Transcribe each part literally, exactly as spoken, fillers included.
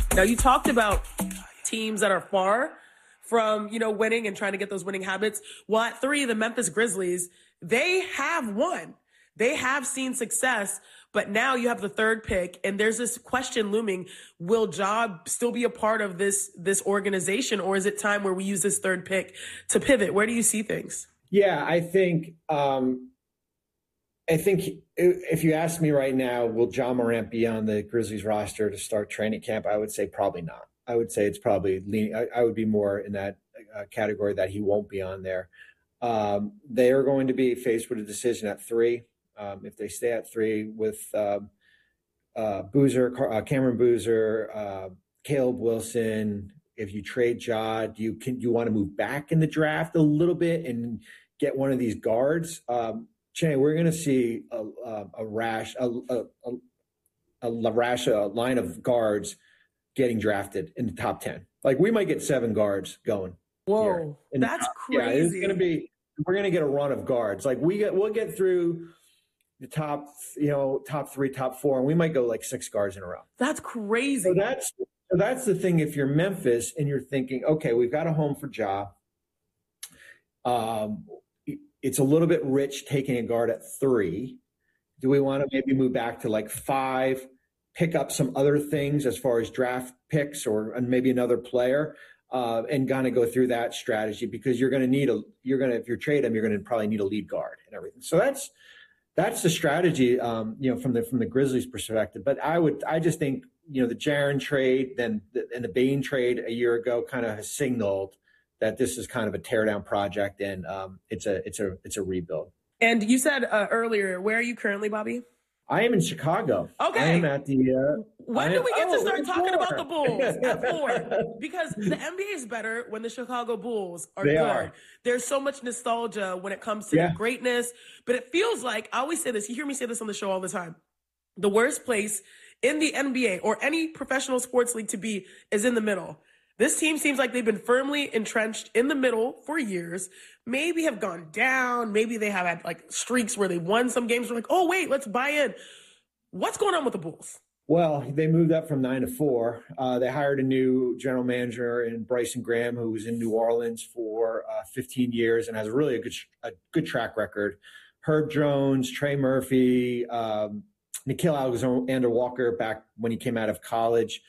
Now, you talked about teams that are far from, you know, winning and trying to get those winning habits. Well, at three, the Memphis Grizzlies, they have won. They have seen success, but now you have the third pick, and there's this question looming: will Ja still be a part of this this organization, or is it time where we use this third pick to pivot? Where do you see things? Yeah, I think um, I think if you ask me right now, will Ja Morant be on the Grizzlies roster to start training camp? I would say probably not. I would say it's probably leaning. I, I would be more in that uh, category that he won't be on there. Um, they are going to be faced with a decision at three. Um, if they stay at three with uh, uh, Boozer, uh, Cameron Boozer, uh, Caleb Wilson, if you trade Ja, do you can do you want to move back in the draft a little bit and get one of these guards? Um, Cheney, we're going to see a, a, a rash, a, a, a, a rash, a line of guards getting drafted in the top ten. Like we might get seven guards going. Whoa, that's top, crazy. Yeah, it's going to be. We're going to get a run of guards. Like we get, we'll get through the top, you know, top three, top four, and we might go like six guards in a row. That's crazy. So that's so that's the thing. If you're Memphis and you're thinking, okay, we've got a home for Ja. Um, it's a little bit rich taking a guard at three. Do we want to maybe move back to like five, pick up some other things as far as draft picks or and maybe another player, uh, and kind of go through that strategy because you're going to need a you're going to if you're trade them, you're going to probably need a lead guard and everything. So that's. That's the strategy, um, you know, from the from the Grizzlies' perspective. But I would, I just think, you know, the Jaren trade, then the, and the Bane trade a year ago, kind of has signaled that this is kind of a teardown project, and um, it's a it's a it's a rebuild. And you said uh, earlier, where are you currently, Bobby? I am in Chicago. Okay. I am at the. Uh, when I do am, we get oh, to start talking four. about the Bulls at four? Because the N B A is better when the Chicago Bulls are they good. Are. There's so much nostalgia when it comes to yeah. their greatness. But it feels like, I always say this, you hear me say this on the show all the time, the worst place in the N B A or any professional sports league to be is in the middle. This team seems like they've been firmly entrenched in the middle for years, maybe have gone down. Maybe they have had like streaks where they won some games. We're like, oh, wait, let's buy in. What's going on with the Bulls? Well, they moved up from nine to four. Uh, they hired a new general manager in Bryson Graham, who was in New Orleans for uh, fifteen years and has really a good a good track record. Herb Jones, Trey Murphy, um, Nickeil Alexander-Walker back when he came out of college,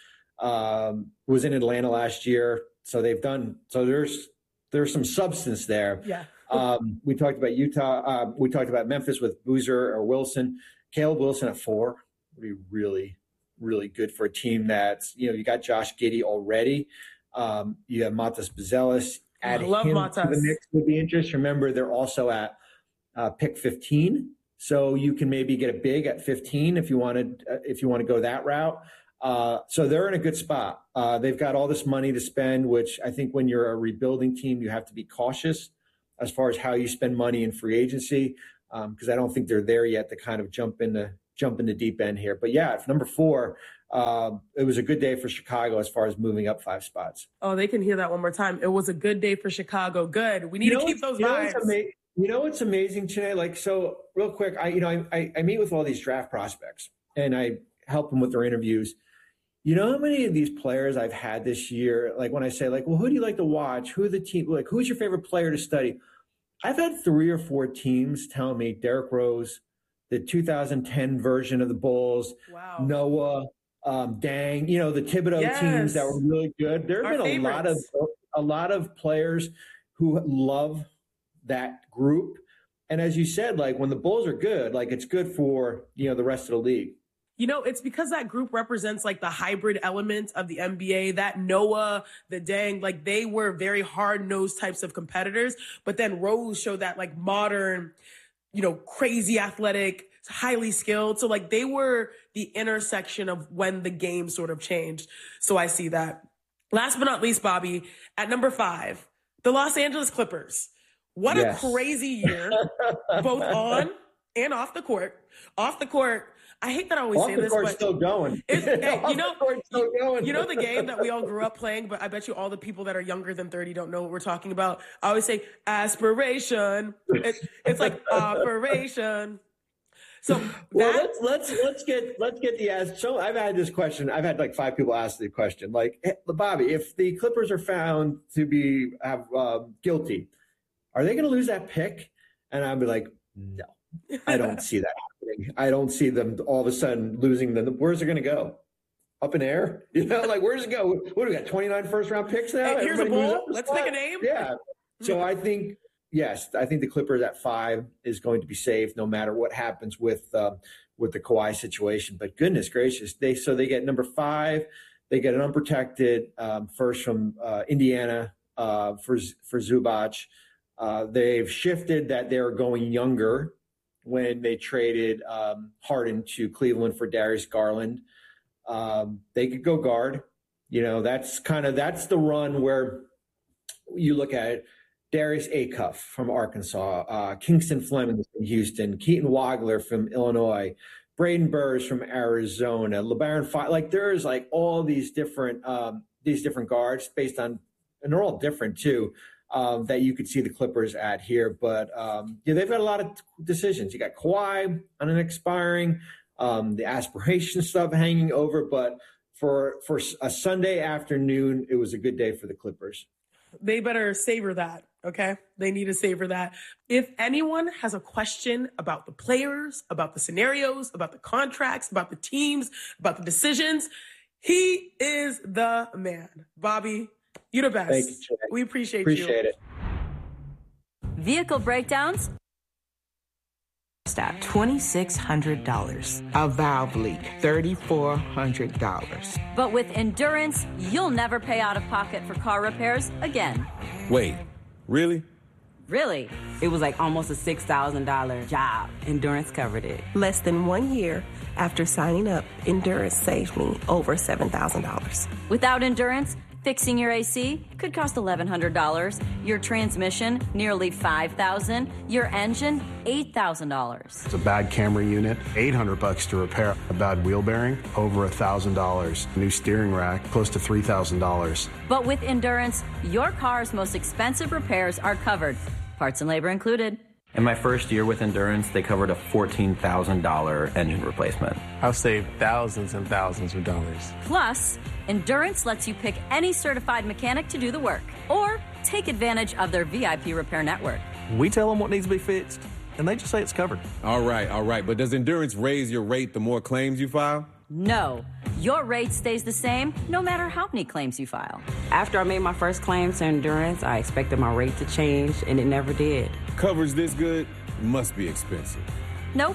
um, was in Atlanta last year. So they've done so. There's there's some substance there. Yeah. um, we talked about Utah. Uh, we talked about Memphis with Boozer or Wilson. Caleb Wilson at four would be really, really good for a team that's, you know, you got Josh Giddey already. Um, you have Matas Buzelis. Add I love him Matas. to the mix would be interesting. Remember, they're also at uh, pick fifteen, so you can maybe get a big at fifteen if you wanted, uh, if you want to go that route. Uh, so they're in a good spot. Uh, they've got all this money to spend, which I think when you're a rebuilding team, you have to be cautious as far as how you spend money in free agency. Because um, I don't think they're there yet to kind of jump in the jump in the deep end here. But yeah, number four, uh, it was a good day for Chicago as far as moving up five spots. Oh, they can hear that one more time. It was a good day for Chicago. Good. We need you know to keep those you vibes. Know ama- you know what's amazing, Chiney? Like, so real quick, I you know I, I meet with all these draft prospects and I help them with their interviews. You know how many of these players I've had this year? Like when I say like, well, who do you like to watch? Who are the team? Like, who's your favorite player to study? I've had three or four teams tell me Derrick Rose, the two thousand ten version of the Bulls, wow. Noah, um, Dang, you know, the Thibodeau yes. teams that were really good. There have Our been favorites. a lot of a lot of players who love that group. And as you said, like when the Bulls are good, like it's good for, you know, the rest of the league. You know, it's because that group represents like the hybrid element of the N B A, that Noah, the Dang, like they were very hard-nosed types of competitors. But then Rose showed that like modern, you know, crazy athletic, highly skilled. So like they were the intersection of when the game sort of changed. So I see that. Last but not least, Bobby, at number five, the Los Angeles Clippers. What yes. a crazy year, both on and off the court. Off the court, I hate that I always Off say the this, court's but still going. It's, hey, you know, still going. you know the game that we all grew up playing, but I bet you all the people that are younger than thirty don't know what we're talking about. I always say aspiration. It, it's like operation. So well, that, let's let's let's get let's get the ask. So I've had this question. I've had like five people ask the question. Like, hey, Bobby, if the Clippers are found to be have uh, guilty, are they going to lose that pick? And I'd be like, no, I don't see that happening. I don't see them all of a sudden losing them. Where's it going to go? Up in air? You know, like where's it go? What do we got? twenty-nine first round picks now. Hey, here's Everybody a moves ball. up the Let's spot? pick a name. Yeah. So I think. Yes, I think the Clippers at five is going to be safe no matter what happens with uh, with the Kawhi situation. But goodness gracious, they so they get number five. They get an unprotected um, first from uh, Indiana uh, for for Zubac. Uh, they've shifted that they're going younger when they traded um, Harden to Cleveland for Darius Garland. Um, they could go guard. You know, that's kind of that's the run where you look at it. Darius Acuff from Arkansas, uh, Kingston Fleming from Houston, Keaton Wagler from Illinois, Braden Burrs from Arizona, LeBaron Fi- like there's like all these different um, these different guards based on, and they're all different too, um, that you could see the Clippers at here. But um, yeah, they've got a lot of decisions. You got Kawhi on an expiring, um, the aspiration stuff hanging over. But for for a Sunday afternoon, it was a good day for the Clippers. They better savor that, okay? They need to savor that. If anyone has a question about the players, about the scenarios, about the contracts, about the teams, about the decisions, he is the man. Bobby, you're the best. Thank you, Jay. We appreciate, appreciate you. Appreciate it. Vehicle breakdowns? Stop. twenty-six hundred dollars. A valve leak. three thousand four hundred dollars. But with Endurance, you'll never pay out of pocket for car repairs again. Wait, really? Really? It was like almost a six thousand dollars job. Endurance covered it. Less than one year after signing up, Endurance saved me over seven thousand dollars. Without Endurance, fixing your A C could cost eleven hundred dollars, your transmission nearly five thousand dollars, your engine eight thousand dollars. It's a bad camera unit, eight hundred bucks to repair. A bad wheel bearing, over one thousand dollars. New steering rack, close to three thousand dollars. But with Endurance, your car's most expensive repairs are covered, parts and labor included. In my first year with Endurance, they covered a fourteen thousand dollars engine replacement. I've saved thousands and thousands of dollars. Plus, Endurance lets you pick any certified mechanic to do the work, or take advantage of their V I P repair network. We tell them what needs to be fixed, and they just say it's covered. All right, all right. But does Endurance raise your rate the more claims you file? No. Your rate stays the same no matter how many claims you file. After I made my first claim to Endurance, I expected my rate to change, and it never did. Coverage this good must be expensive. Nope.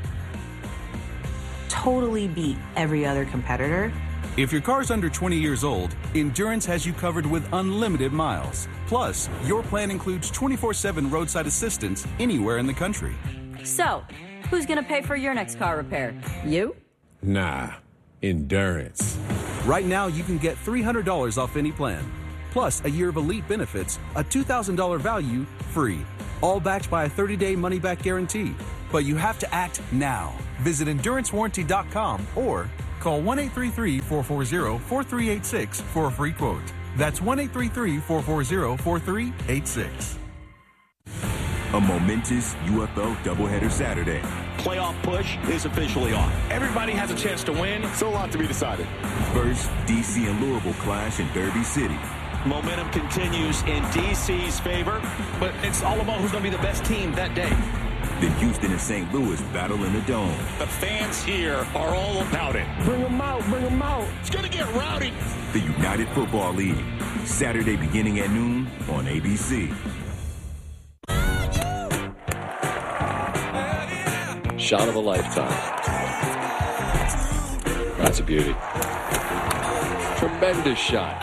Totally beat every other competitor. If your car's under twenty years old, Endurance has you covered with unlimited miles. Plus, your plan includes twenty-four seven roadside assistance anywhere in the country. So, who's going to pay for your next car repair? You? Nah, Endurance. Right now, you can get three hundred dollars off any plan. Plus, a year of elite benefits, a two thousand dollars value, free. All backed by a thirty-day money-back guarantee. But you have to act now. Visit endurance warranty dot com or call one eight three three, four four zero, four three eight six for a free quote. That's one eight three three, four four zero, four three eight six. A momentous U F L doubleheader Saturday. Playoff push is officially on. Everybody has a chance to win. Still a lot to be decided. First, D C and Louisville clash in Derby City. Momentum continues in D C's favor, but it's all about who's going to be the best team that day. Then Houston and Saint Louis battle in the Dome. The fans here are all about it. Bring them out, bring them out. It's going to get rowdy. The United Football League. Saturday beginning at noon on A B C. Shot of a lifetime. That's a beauty. Tremendous shot.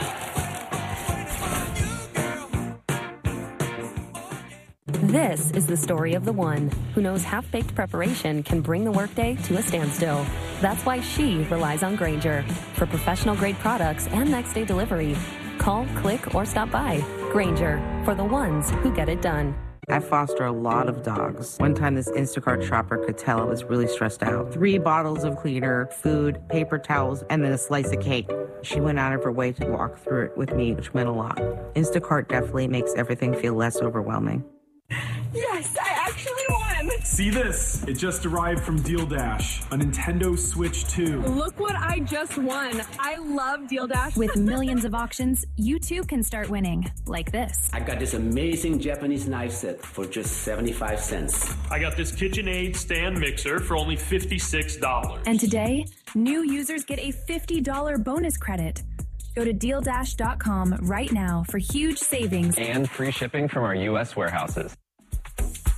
This is the story of the one who knows half-baked preparation can bring the workday to a standstill. That's why she relies on Grainger for professional-grade products and next-day delivery. Call, click, or stop by. Grainger, for the ones who get it done. I foster a lot of dogs. One time this Instacart shopper could tell I was really stressed out. Three bottles of cleaner, food, paper towels, and then a slice of cake. She went out of her way to walk through it with me, which meant a lot. Instacart definitely makes everything feel less overwhelming. Yes, I actually won. won. See this? It just arrived from Deal Dash, a Nintendo Switch two. Look what I just won. I love Deal Dash. With millions of auctions, you too can start winning, like this. I got this amazing Japanese knife set for just seventy-five cents. I got this KitchenAid stand mixer for only fifty-six dollars. And today, new users get a fifty dollars bonus credit. Go to deal dash dot com right now for huge savings and free shipping from our U S warehouses.